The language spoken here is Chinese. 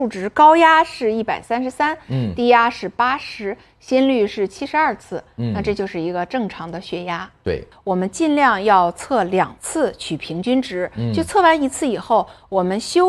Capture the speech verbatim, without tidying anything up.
数值高压是一百三十三， 嗯， 低压是八十，心率是七十二次， 嗯， 那这就是一个正常的血压。 对， 我们尽量要测两次取平均值， 嗯， 就测完一次以后，我们休。